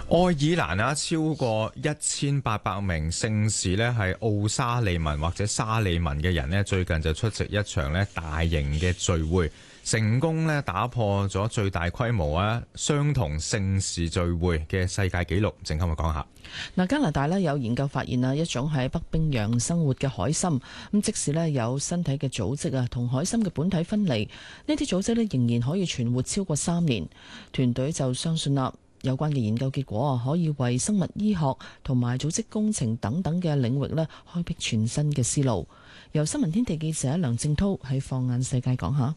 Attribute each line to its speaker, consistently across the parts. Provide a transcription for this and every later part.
Speaker 1: 愛爾蘭超過1800名姓氏係奧沙利文或者沙利文嘅人最近就出席一場大型嘅聚會，成功打破咗最大規模相同姓氏聚會嘅世界紀錄。陣間我講下。
Speaker 2: 加拿大有研究發現一種喺北冰洋生活嘅海參，即使有身體嘅組織同海參嘅本體分離，呢啲組織仍然可以存活超過3年。團隊就相信有關嘅研究結果可以為生物醫學同埋組織工程等等嘅領域開闢全新嘅思路。由新聞天地記者梁正濤喺放眼世界講下。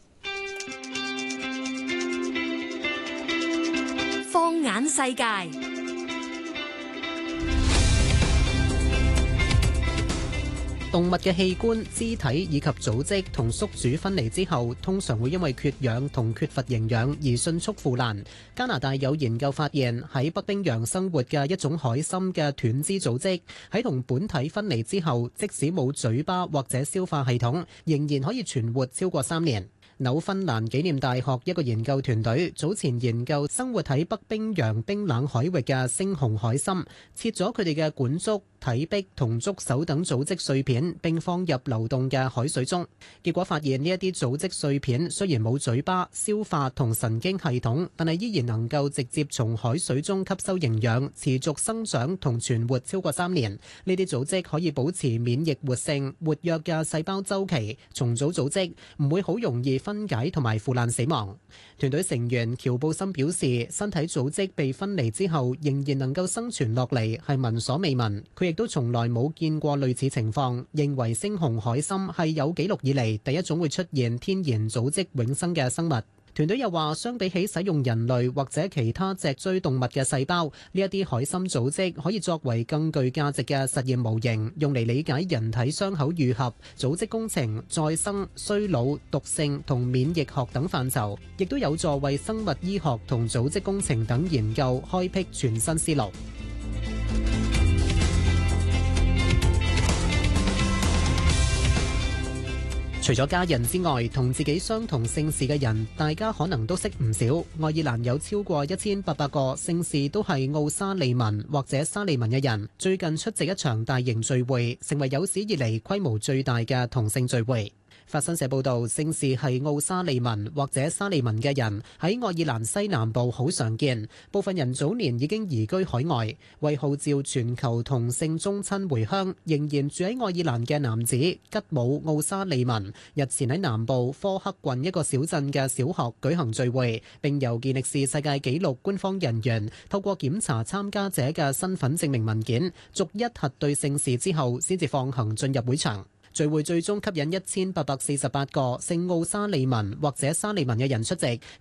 Speaker 3: 放眼世界。
Speaker 4: 動物嘅器官、肢體以及組織同宿主分離之後，通常會因為缺氧同缺乏營養而迅速腐爛。加拿大有研究發現，喺北冰洋生活嘅一種海參嘅斷肢組織，喺同本體分離之後，即使冇嘴巴或者消化系統，仍然可以存活超過3年。紐芬蘭紀念大學一個研究團隊早前研究生活喺北冰洋冰冷海域嘅猩紅海參，切咗佢哋嘅管足、體壁同觸手等組織碎片，並放入流動嘅海水中。結果發現呢一啲組織碎片雖然冇嘴巴、消化同神經系統，但係依然能夠直接從海水中吸收營養，持續生長同存活超過3年。呢啲組織可以保持免疫活性、活躍嘅細胞周期，重組組織，唔會好容易分解同埋腐爛死亡。團隊成員喬布森表示，身體組織被分離之後仍然能夠生存落嚟，係聞所未聞。佢亦都從來冇見過類似情況，認為猩紅海參係有紀錄以嚟第一種會出現天然組織永生嘅生物。團隊又話，相比起使用人類或者其他脊椎動物嘅細胞，呢一啲海參組織可以作為更具價值嘅實驗模型，用嚟理解人體傷口愈合、組織工程、再生、衰老、毒性同免疫學等範疇，亦都有助為生物醫學同組織工程等研究開闢全新思路。除咗家人之外，同自己相同姓氏嘅人，大家可能都識唔少。愛爾蘭有超過1800個姓氏都係奧沙利文或者沙利文嘅人，最近出席一場大型聚會，成為有史以嚟規模最大嘅同性聚會。法新社報道，姓氏係奧沙利文或者沙利文嘅人喺愛爾蘭西南部好常見，部分人早年已經移居海外。為號召全球同性宗親回鄉，仍然住喺愛爾蘭嘅男子吉姆奧沙利文，日前喺南部科克郡一個小鎮嘅小學舉行聚會，並由健力士世界紀錄官方人員透過檢查參加者嘅身份證明文件，逐一核對姓氏之後，先至放行進入會場。聚會最終吸引1848個姓奧沙利文或者沙利文嘅人出席，